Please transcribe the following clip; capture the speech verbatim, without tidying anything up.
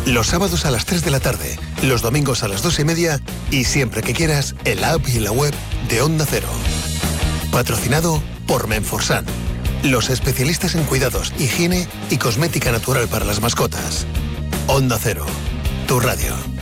Los sábados a las tres de la tarde, los domingos a las dos y media y siempre que quieras en la app y en la web de Onda Cero. Patrocinado por Menforsan, los especialistas en cuidados, higiene y cosmética natural para las mascotas. Onda Cero, tu radio.